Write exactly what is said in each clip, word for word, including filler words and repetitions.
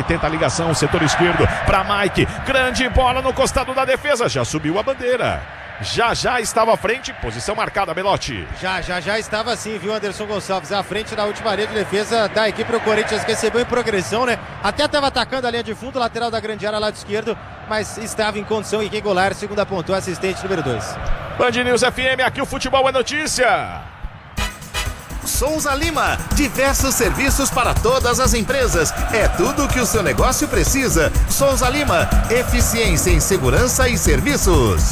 tenta a ligação, setor esquerdo para Mike, grande bola no costado da defesa, já subiu a bandeira. Já já estava à frente, posição marcada, Belotti. Já, já, já estava sim, viu, Anderson Gonçalves, à frente da última linha de defesa da equipe do Corinthians, que recebeu em progressão, né? Até estava atacando a linha de fundo, lateral da grande área, lado esquerdo, mas estava em condição irregular, segundo apontou o assistente número dois. Band News F M, aqui o futebol é notícia. Souza Lima, diversos serviços para todas as empresas. É tudo o que o seu negócio precisa. Souza Lima, eficiência em segurança e serviços.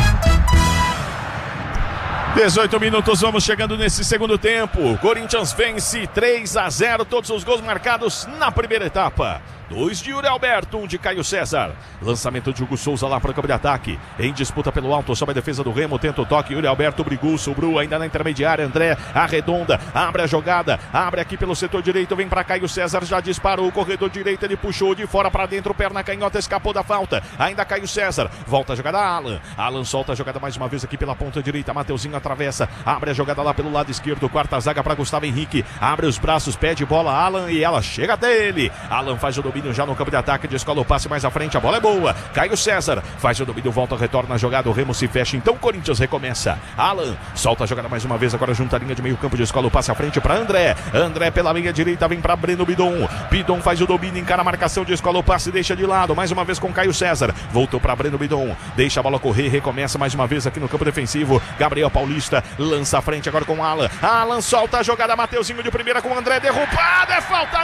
dezoito minutos, vamos chegando nesse segundo tempo. Corinthians vence três a zero, todos os gols marcados na primeira etapa. Dois de Yuri Alberto, um de Caio César. Lançamento de Hugo Souza lá para o campo de ataque. Em disputa pelo alto, sob a defesa do Remo, tenta o toque. Yuri Alberto brigou, sobrou ainda na intermediária. André arredonda, abre a jogada, abre aqui pelo setor direito, vem para Caio César, já disparou o corredor direito, ele puxou de fora para dentro, perna canhota, escapou da falta. Ainda Caio César, volta a jogada Alan. Alan solta a jogada mais uma vez aqui pela ponta direita. Mateuzinho atravessa, abre a jogada lá pelo lado esquerdo, quarta zaga para Gustavo Henrique. Abre os braços, pede bola Alan e ela chega dele. Alan faz o domínio já no campo de ataque, descola o passe mais à frente, a bola é boa. Caio César faz o domínio, volta, retorna a jogada, o Remo se fecha, então o Corinthians recomeça. Alan solta a jogada mais uma vez, agora junta a linha de meio campo, descola o passe à frente para André. André pela meia direita, vem para Breno Bidon. Bidon faz o domínio, encara a marcação, descola o passe, deixa de lado, mais uma vez com Caio César. Voltou para Breno Bidon, deixa a bola correr, recomeça mais uma vez aqui no campo defensivo. Gabriel Paulista lança à frente agora com Alan. Alan solta a jogada, Mateuzinho de primeira com André, derrubada, é falta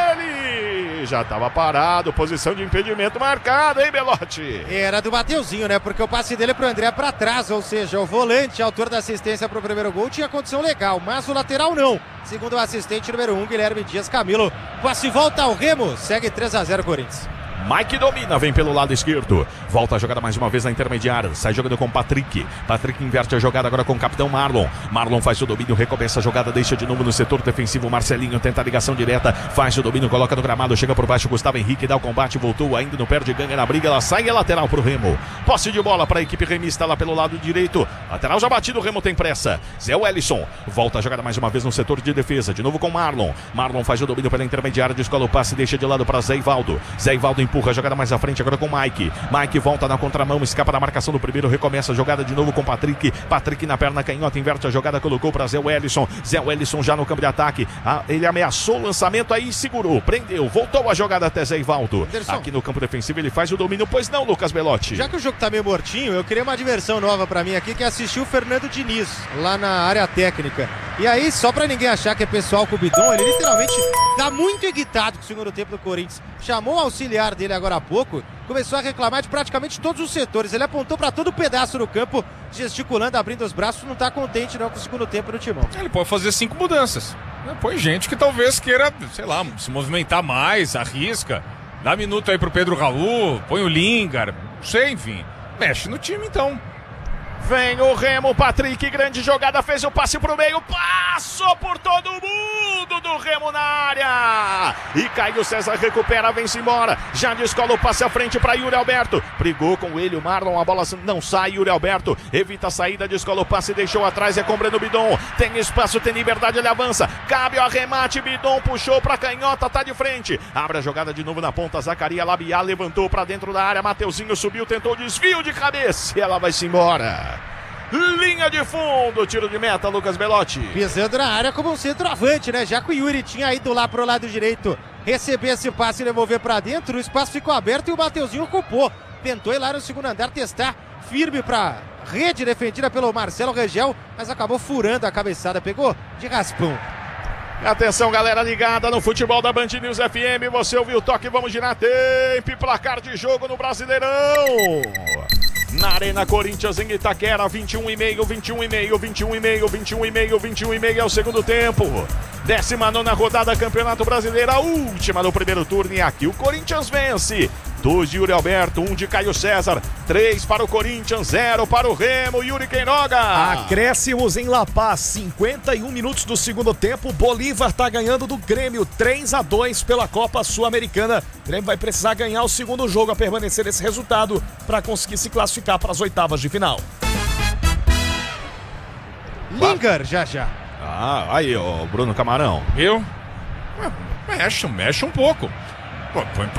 nele! Já estava parado, posição de impedimento marcada, hein, Belotti? Era do Mateuzinho, né? Porque o passe dele pro André para trás, ou seja, o volante, autor da assistência pro primeiro gol, tinha condição legal, mas o lateral não. Segundo o assistente número um, Guilherme Dias Camilo. Passe volta ao Remo, segue três a zero Corinthians. Mike domina, vem pelo lado esquerdo. Volta a jogada mais uma vez na intermediária. Sai jogando com Patrick. Patrick inverte a jogada agora com o capitão Marlon. Marlon faz o domínio, recomeça a jogada, deixa de novo no setor defensivo. Marcelinho tenta a ligação direta, faz o domínio, coloca no gramado, chega por baixo. Gustavo Henrique dá o combate, voltou ainda, não perde, ganha na briga. Ela sai, é lateral pro Remo. Posse de bola para a equipe remista lá pelo lado direito. Lateral já batido, o Remo tem pressa. Zé Wellison volta a jogada mais uma vez no setor de defesa. De novo com Marlon. Marlon faz o domínio pela intermediária, descola o passe, deixa de lado para Zé Ivaldo. Zé Ivaldo empurra a jogada mais à frente agora com Mike. Mike volta na contramão, escapa da marcação do primeiro, recomeça a jogada de novo com Patrick. Patrick na perna canhota, inverte a jogada, colocou para Zé Wellison. Zé Wellison já no campo de ataque. Ah, ele ameaçou o lançamento, aí segurou, prendeu, voltou a jogada até Zé Ivaldo. Anderson. Aqui no campo defensivo ele faz o domínio, pois não, Lucas Belotti? Já que o jogo tá meio mortinho, eu queria uma diversão nova pra mim aqui, que é assistir o Fernando Diniz lá na área técnica. E aí, só pra ninguém achar que é pessoal com o Bidon, ele literalmente tá muito irritado com o segundo tempo do Corinthians. Chamou o auxiliar dele agora há pouco, começou a reclamar de praticamente todos os setores. Ele apontou pra todo pedaço do campo, gesticulando, abrindo os braços, não tá contente não com o segundo tempo do Timão. Ele pode fazer cinco mudanças. Põe gente que talvez queira, sei lá, se movimentar mais, arrisca. Dá minuto aí pro Pedro Raul, põe o Lingard, não sei, enfim. Mexe no time então. Vem o Remo, Patrick, grande jogada, fez o passe pro meio, passou por todo mundo do Remo na área. E Caio César recupera, vem-se embora, já descola o passe à frente para Yuri Alberto. Brigou com ele o Marlon, a bola não sai, Yuri Alberto evita a saída, descola o passe, deixou atrás, é com Breno Bidon. Tem espaço, tem liberdade, ele avança, cabe o arremate, Bidon puxou pra canhota, tá de frente. Abre a jogada de novo na ponta, Zacaria Labiá levantou pra dentro da área, Mateuzinho subiu, tentou desvio de cabeça e ela vai-se embora. Linha de fundo, tiro de meta, Lucas Belotti. Pisando na área como um centroavante, né? Já que o Yuri tinha ido lá pro lado direito receber esse passe e devolver pra dentro, o espaço ficou aberto e o Mateuzinho ocupou. Tentou ir lá no segundo andar testar, firme pra rede defendida pelo Marcelo Rangel, mas acabou furando a cabeçada, pegou de raspão. Atenção, galera ligada no futebol da Band News F M, você ouviu o toque, vamos girar tempo e placar de jogo no Brasileirão. Na Arena Corinthians em Itaquera, vinte e um e meio, vinte e um e meio, vinte e um e meio, vinte e um e meio, vinte e um e meio é o segundo tempo. décima nona rodada Campeonato Brasileiro, a última do primeiro turno, e aqui o Corinthians vence. Dois de Yuri Alberto, um de Caio César, três para o Corinthians, zero para o Remo, Yuri Queiroga. Acréscimos em La Paz, cinquenta e um minutos do segundo tempo, Bolívar tá ganhando do Grêmio, três a dois pela Copa Sul-Americana. O Grêmio vai precisar ganhar o segundo jogo a permanecer esse resultado para conseguir se classificar para as oitavas de final. Lingard, já já. Ah, aí, ó, Bruno Camarão. Viu? Mexe, mexe um pouco. Pô, põe